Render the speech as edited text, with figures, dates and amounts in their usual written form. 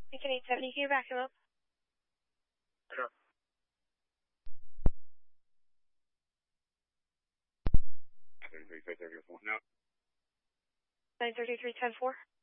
Lincoln 870, can you back him up? Sure. 933, 10-4. 933, 10-4.